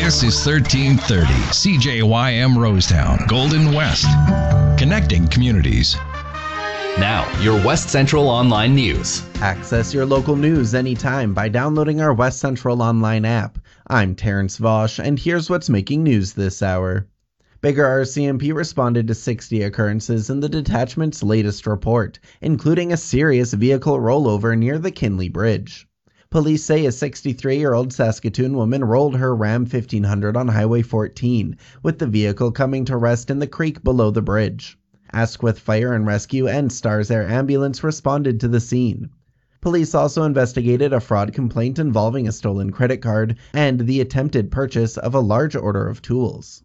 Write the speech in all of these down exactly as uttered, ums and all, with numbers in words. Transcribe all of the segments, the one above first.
This is thirteen thirty C J Y M Rosetown, Golden West. Connecting communities. Now, your West Central Online News. Access your local news anytime by downloading our West Central Online app. I'm Terrence Vosch, and here's what's making news this hour. Bigger R C M P responded to sixty occurrences in the detachment's latest report, including a serious vehicle rollover near the Kinley Bridge. Police say a sixty-three-year-old Saskatoon woman rolled her Ram fifteen hundred on Highway fourteen, with the vehicle coming to rest in the creek below the bridge. Asquith Fire and Rescue and Stars Air Ambulance responded to the scene. Police also investigated a fraud complaint involving a stolen credit card and the attempted purchase of a large order of tools.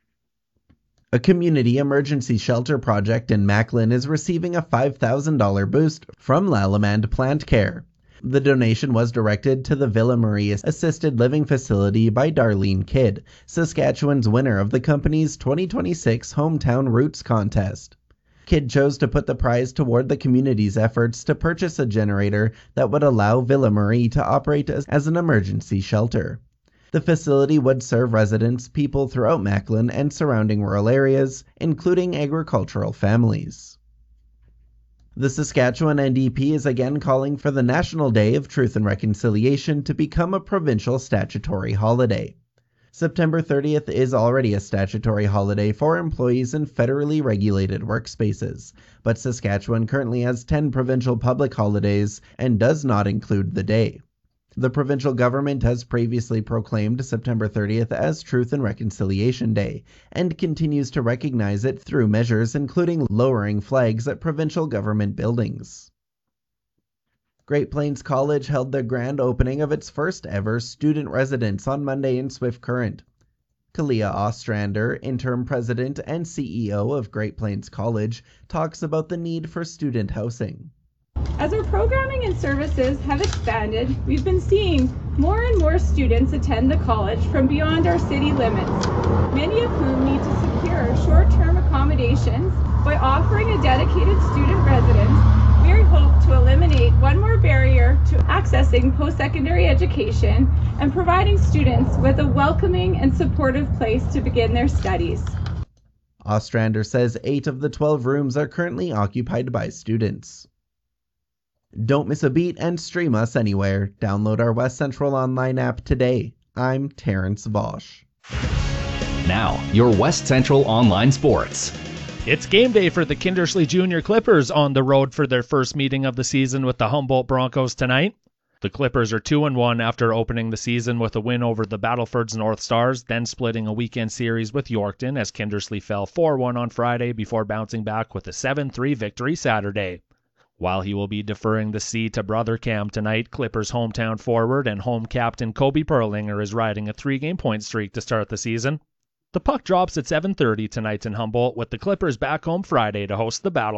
A community emergency shelter project in Macklin is receiving a five thousand dollars boost from Lalamand Plant Care. The donation was directed to the Villa Marie Assisted Living Facility by Darlene Kidd, Saskatchewan's winner of the company's twenty twenty-six Hometown Roots contest. Kidd chose to put the prize toward the community's efforts to purchase a generator that would allow Villa Marie to operate as, as an emergency shelter. The facility would serve residents, people throughout Macklin and surrounding rural areas, including agricultural families. The Saskatchewan N D P is again calling for the National Day of Truth and Reconciliation to become a provincial statutory holiday. September thirtieth is already a statutory holiday for employees in federally regulated workspaces, but Saskatchewan currently has ten provincial public holidays and does not include the day. The provincial government has previously proclaimed September thirtieth as Truth and Reconciliation Day and continues to recognize it through measures including lowering flags at provincial government buildings. Great Plains College held the grand opening of its first ever student residence on Monday in Swift Current. Kalia Ostrander, interim president and C E O of Great Plains College, talks about the need for student housing. As our programming and services have expanded, we've been seeing more and more students attend the college from beyond our city limits, many of whom need to secure short-term accommodations. By offering a dedicated student residence, we hope to eliminate one more barrier to accessing post-secondary education and providing students with a welcoming and supportive place to begin their studies. Ostrander says eight of the twelve rooms are currently occupied by students. Don't miss a beat and stream us anywhere. Download our West Central Online app today. I'm Terrence Vosch. Now, your West Central Online Sports. It's game day for the Kindersley Junior Clippers on the road for their first meeting of the season with the Humboldt Broncos tonight. The Clippers are two and one after opening the season with a win over the Battleford's North Stars, then splitting a weekend series with Yorkton as Kindersley fell four one on Friday before bouncing back with a seven three victory Saturday. While he will be deferring the C to brother Cam tonight, Clippers hometown forward and home captain Kobe Perlinger is riding a three-game point streak to start the season. The puck drops at seven thirty tonight in Humboldt, with the Clippers back home Friday to host the Battle.